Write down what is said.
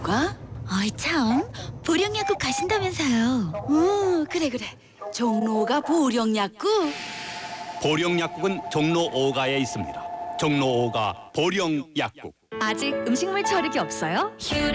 종로가? 어이 참, 보령약국 가신다면서요. 그래. 종로가 보령약국? 보령약국은 종로 5가에 있습니다. 종로 5가 보령약국. 아직 음식물 처리기 없어요?